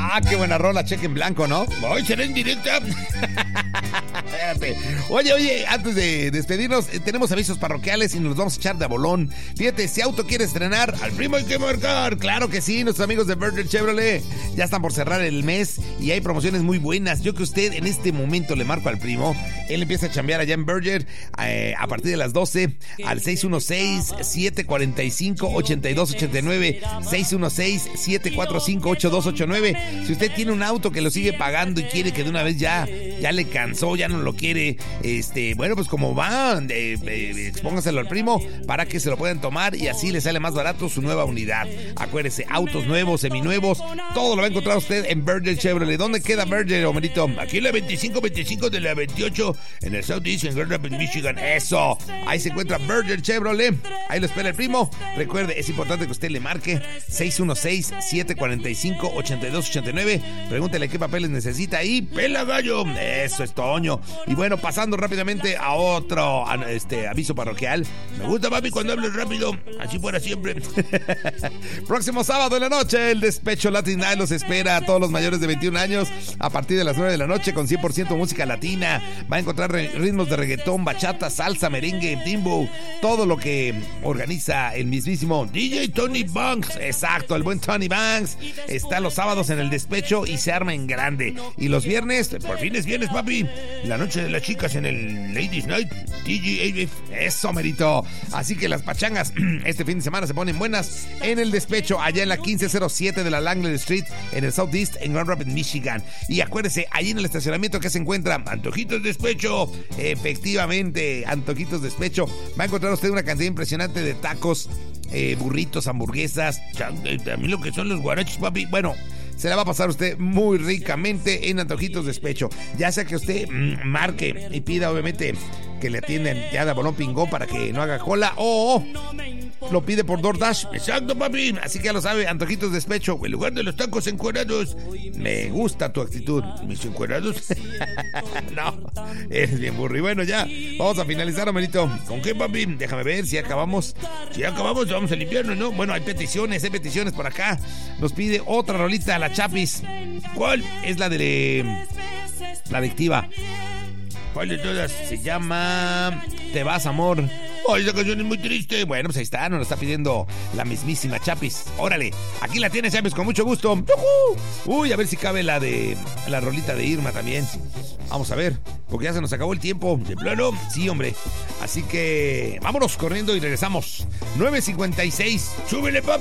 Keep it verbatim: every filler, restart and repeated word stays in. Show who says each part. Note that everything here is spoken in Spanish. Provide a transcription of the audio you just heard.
Speaker 1: Ah, qué buena rola, cheque en blanco, ¿no?
Speaker 2: Voy, será en directa.
Speaker 1: Espérate. Oye, oye, antes de despedirnos, eh, tenemos avisos parroquiales y nos vamos a echar de bolón. Fíjate, si auto quiere estrenar, al primo hay que marcar. Claro que sí, nuestros amigos de Berger Chevrolet ya están por cerrar el mes y hay promociones muy buenas. Yo que usted en este momento le marco al primo, él empieza a chambear allá en Berger eh, a partir de las doce al seis uno seis, siete cuatro cinco, ocho dos ocho nueve, seis uno seis, siete cuatro cinco, ocho dos ocho nueve. Si usted tiene un auto que lo sigue pagando y quiere que de una vez ya, ya le cansó, ya no lo quiere, este, bueno, pues como va, eh, eh, expóngaselo al primo para que se lo puedan tomar y así le sale más barato su nueva unidad. Acuérdese, autos nuevos, seminuevos, todo lo va a encontrar usted en Berger Chevrolet. ¿Dónde queda Berger, Omerito?
Speaker 2: Aquí en la veinticinco veinticinco de la veintiocho, en el Southeast, en Grand Rapids, Michigan.
Speaker 1: Eso, ahí se encuentra Berger Chevrolet. Ahí lo espera el primo. Recuerde, es importante que usted le marque seis uno seis, siete cuatro cinco, ocho dos ocho nueve. Pregúntele qué papeles necesita y pela gallo. Eso es Toño. Y bueno, pasando rápidamente a otro este, aviso parroquial.
Speaker 2: Me gusta, papi, cuando hables rápido. Así fuera siempre.
Speaker 1: Próximo sábado en la noche, el Despecho Latin Night los espera a todos los mayores de veintiún años a partir de las nueve de la noche con cien por ciento música latina. Va a encontrar ritmos de reggaetón, bachata, salsa, merengue, timbo, todo lo que organiza el mismísimo
Speaker 2: D J Tony Banks.
Speaker 1: Exacto, el buen Tony Banks. Está los sábados en el Despecho y se arma en grande. Y los viernes,
Speaker 2: por fin es viernes, papi. La noche de las chicas en el Ladies Night, D J A F.
Speaker 1: Eso, merito. Así que las pachangas este fin de semana se ponen buenas en el Despecho, allá en la quince cero siete de la Langley Street, en el Southeast, en Grand Rapids, Michigan. Y acuérdese, allí en el estacionamiento que se encuentra
Speaker 2: Antojitos Despecho.
Speaker 1: Efectivamente, Antojitos Despecho. Va a encontrar usted una cantidad impresionante de tacos, eh, burritos, hamburguesas,
Speaker 2: también lo que son los guarachos, papi.
Speaker 1: Bueno, se la va a pasar usted muy ricamente en Antojitos Despecho. Ya sea que usted mmm, marque y pida, obviamente, que le atiendan ya de bolón pingón para que no haga cola, o lo pide por DoorDash.
Speaker 2: Exacto, papi.
Speaker 1: Así que ya lo sabe, Antojitos Despecho,
Speaker 2: en lugar de los tacos encuerados.
Speaker 1: Me gusta tu actitud.
Speaker 2: ¿Mis encuerados?
Speaker 1: No, eres bien burro. Y bueno, ya, vamos a finalizar, Omerito.
Speaker 2: ¿Con qué, papi?
Speaker 1: Déjame ver si acabamos.
Speaker 2: Si acabamos, vamos al invierno, ¿no?
Speaker 1: Bueno, hay peticiones, hay peticiones por acá. Nos pide otra rolita a la Chapis.
Speaker 2: ¿Cuál?
Speaker 1: Es la de... La adictiva.
Speaker 2: ¿Cuál de todas?
Speaker 1: Se llama Te vas, amor.
Speaker 2: Ay, esa canción es muy triste.
Speaker 1: Bueno, pues ahí está, nos lo está pidiendo la mismísima Chapis. Órale, aquí la tienes, Chapis, con mucho gusto. ¡Yujú! Uy, a ver si cabe la de la rolita de Irma también. Vamos a ver, porque ya se nos acabó el tiempo.
Speaker 2: ¿De plano?
Speaker 1: Sí, hombre. Así que vámonos corriendo y regresamos. nueve cincuenta y seis.
Speaker 2: ¡Súbele, papi!